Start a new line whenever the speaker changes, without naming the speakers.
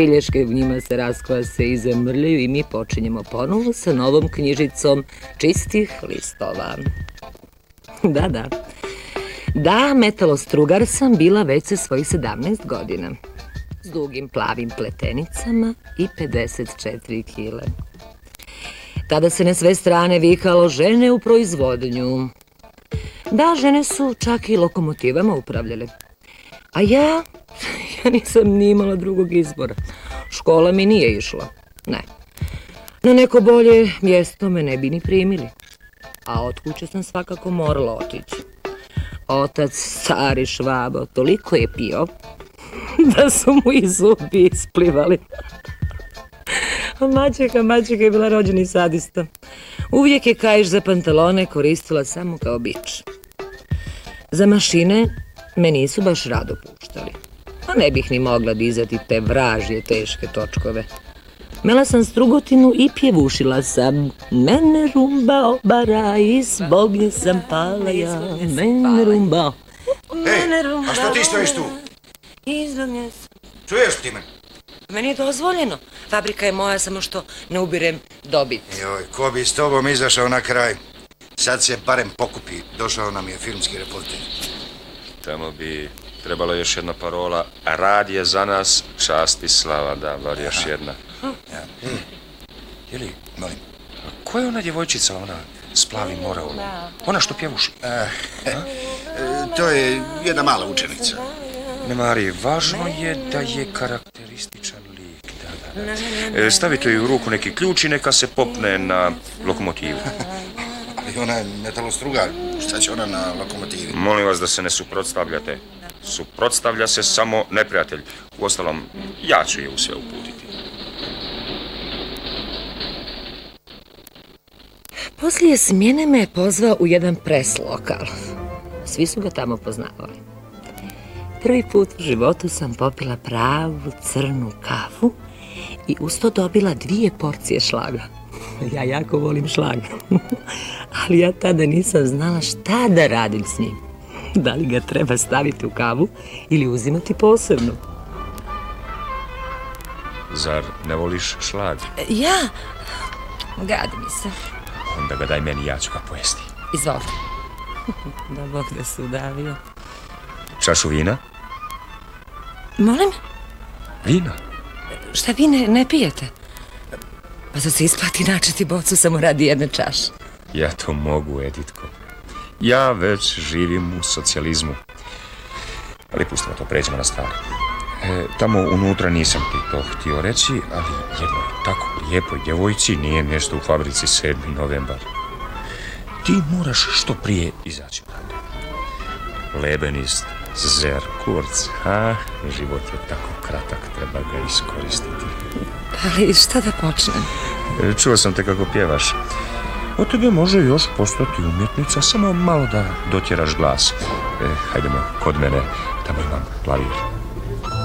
bilješke u njima se raskvase i zamrljaju i mi počinjemo ponovo sa novom knjižicom čistih listova. Da, metalostrugar sam bila već sa svojih 17 godina. S dugim plavim pletenicama i 54 kile. Tada se na sve strane vikalo žene u proizvodnju. Da, žene su čak i lokomotivama upravljale. A ja nisam ni imala drugog izbora. Škola mi nije išla. Ne. Na neko bolje mjesto me ne bi ni primili. A od kuće sam svakako morala otići. Otac, stari Švabo, toliko je pio da su mu i zubi isplivali. Mačeka je bila rođeni sadista. Uvijek je kaiš za pantalone koristila samo kao bič. Za mašine me nisu baš rado puštali. A ne bih ni mogla dizati te vražje teške točkove. Mela sam strugotinu i pjevušila sam. Mene rumba obara i zbog nje sam pala ja. Mene rumba.
Ej, a što ti stojiš tu?
Izbog nje sam.
Čuješ ti me?
Meni je dozvoljeno. Fabrika je moja, samo što ne ubirem dobit.
Joj, ko bi s tobom izašao na kraj? Sad se barem pokupi. Došao nam je filmski reporter.
Tamo bi trebala još jedna parola. Rad je za nas, čast i slava, da, bar još jedna. Jeli,
molim.
Ko je ona djevojčica, ona s plavim moreolom? Ona što pjevuši?
To je jedna mala učenica.
Ne mari, važno je da je karakterističan lik. Da. Stavite joj u ruku neki ključ i neka se popne na lokomotivu.
Ali ona je metalostrugar, šta će ona na lokomotivi?
Molim vas da se ne suprotstavljate. Suprotstavlja se samo neprijatelj. Uostalom, ja ću je u sve uputiti.
Poslije smjene me je pozvao u jedan pres lokal. Svi su ga tamo poznavali. Prvi put u životu sam popila pravu crnu kafu i usto dobila 2 porcije šlaga. Ja jako volim šlag. Ali ja tada nisam znala šta da radim s njim. Da li ga treba staviti u kavu ili uzimati posebno.
Zar ne voliš šlag?
Ja? Gadi mi se.
Onda ga daj meni, ja ću ga pojesti.
Izvoli. Da Bog da se udavio.
Čašu vina?
Molim?
Vina?
Šta vi ne pijete? Pa da se isplati načeti bocu samo radi jedne čaše.
Ja to mogu, Editko. Ja već živim u socijalizmu. Ali pustimo to, pređemo na stvar. Tamo unutra nisam ti to htio reći, ali jednoj tako lijepoj djevojci nije mjesto u fabrici 7. novembar. Ti moraš što prije izaći odavde. Leben ist sehr kurz, a život je tako kratak, treba ga iskoristiti.
Ali šta da počnem?
Čuo sam te kako pjevaš. Od tebe može još postati umjetnica, samo malo da dotjeraš glas. Hajdemo kod mene, tamo imam klavir.